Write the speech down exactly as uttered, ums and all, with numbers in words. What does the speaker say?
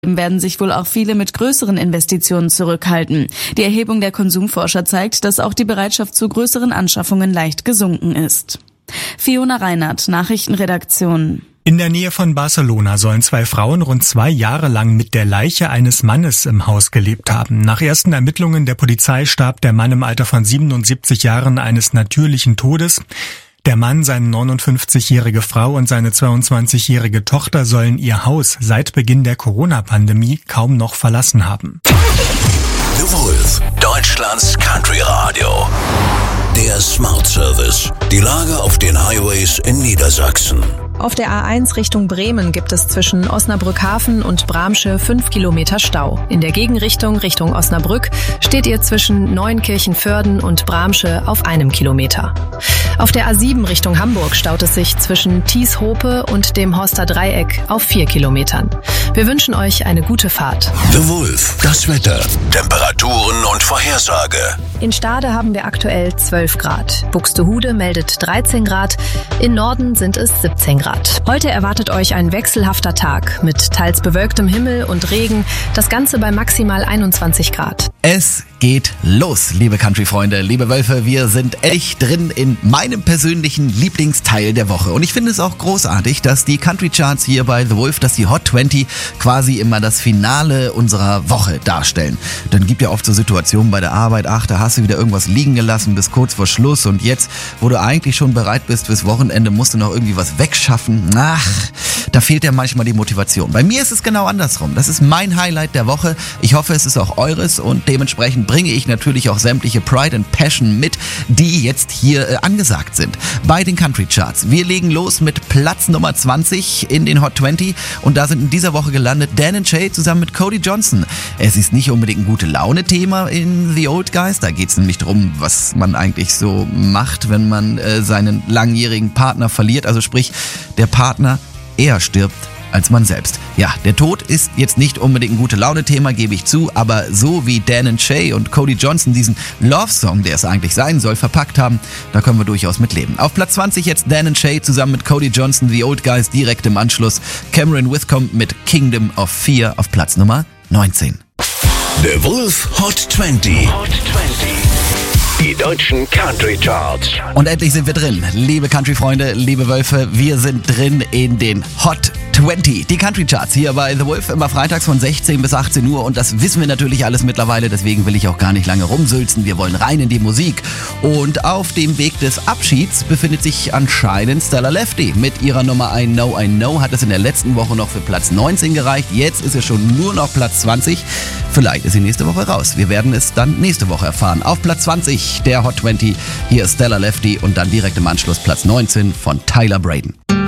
werden sich wohl auch viele mit größeren Investitionen zurückhalten. Die Erhebung der Konsumforscher zeigt, dass auch die Bereitschaft zu größeren Anschaffungen leicht gesunken ist. Fiona Reinhardt, Nachrichtenredaktion. In der Nähe von Barcelona sollen zwei Frauen rund zwei Jahre lang mit der Leiche eines Mannes im Haus gelebt haben. Nach ersten Ermittlungen der Polizei starb der Mann im Alter von siebenundsiebzig Jahren eines natürlichen Todes. Der Mann, seine neunundfünfzigjährige Frau und seine zweiundzwanzigjährige Tochter sollen ihr Haus seit Beginn der Corona-Pandemie kaum noch verlassen haben. The Wolf, Deutschlands Country Radio. Der Smart Service. Die Lage auf den Highways in Niedersachsen. Auf der A eins Richtung Bremen gibt es zwischen Osnabrück-Hafen und Bramsche fünf Kilometer Stau. In der Gegenrichtung Richtung Osnabrück steht ihr zwischen Neunkirchen-Vörden und Bramsche auf einem Kilometer. Auf der A sieben Richtung Hamburg staut es sich zwischen Thieshope und dem Horster Dreieck auf vier Kilometern. Wir wünschen euch eine gute Fahrt. The Wolf, das Wetter, Temperaturen und Vorhersage. In Stade haben wir aktuell zwölf Grad. Buxtehude meldet dreizehn Grad. In Norden sind es siebzehn Grad. Heute erwartet euch ein wechselhafter Tag mit teils bewölktem Himmel und Regen. Das Ganze bei maximal einundzwanzig Grad. Es geht los, liebe Country-Freunde, liebe Wölfe. Wir sind echt drin in meinem persönlichen Lieblingsteil der Woche. Und ich finde es auch großartig, dass die Country-Charts hier bei The Wolf, dass die Hot zwanzig quasi immer das Finale unserer Woche darstellen. Dann gibt ja oft so Situationen bei der Arbeit, ach, da hast du wieder irgendwas liegen gelassen bis kurz vor Schluss und jetzt, wo du eigentlich schon bereit bist fürs Wochenende, musst du noch irgendwie was wegschaffen. Ach, da fehlt ja manchmal die Motivation. Bei mir ist es genau andersrum. Das ist mein Highlight der Woche. Ich hoffe, es ist auch eures und dementsprechend bringe ich natürlich auch sämtliche Pride and Passion mit, die jetzt hier äh, angesagt sind. Bei den Country Charts. Wir legen los mit Platz Nummer zwanzig in den Hot zwanzig und da sind in dieser Woche gelandet Dan and Shay zusammen mit Cody Johnson. Es ist nicht unbedingt ein Gute-Laune-Thema in The Old Guys. Da geht es nämlich darum, was man eigentlich so macht, wenn man äh, seinen langjährigen Partner verliert. Also sprich, der Partner eher stirbt als man selbst. Ja, der Tod ist jetzt nicht unbedingt ein Gute-Laune-Thema, gebe ich zu, aber so wie Dan and Shay und Cody Johnson diesen Love-Song, der es eigentlich sein soll, verpackt haben, da können wir durchaus mit leben. Auf Platz zwanzig jetzt Dan and Shay zusammen mit Cody Johnson, The Old Guys, direkt im Anschluss. Cameron Withcomb mit Kingdom of Fear auf Platz Nummer neunzehn. The Wolf Hot zwanzig. Hot zwanzig. Die deutschen Country Charts. Und endlich sind wir drin. Liebe Country-Freunde, liebe Wölfe, wir sind drin in den Hot zwanzig. Die Country Charts hier bei The Wolf immer freitags von sechzehn bis achtzehn Uhr. Und das wissen wir natürlich alles mittlerweile, deswegen will ich auch gar nicht lange rumsülzen. Wir wollen rein in die Musik. Und auf dem Weg des Abschieds befindet sich anscheinend Stella Lefty. Mit ihrer Nummer I Know, I Know hat es in der letzten Woche noch für Platz neunzehn gereicht. Jetzt ist es schon nur noch Platz zwanzig. Vielleicht ist sie nächste Woche raus. Wir werden es dann nächste Woche erfahren. Auf Platz zwanzig der Hot zwanzig. Hier ist Stella Lefty und dann direkt im Anschluss Platz neunzehn von Tyler Braden.